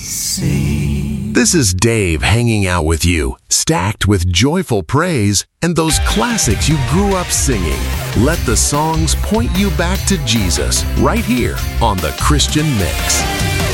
This is Dave hanging out with you, stacked with joyful praise and those classics you grew up singing. Let the songs point you back to Jesus right here on The Christian Mix.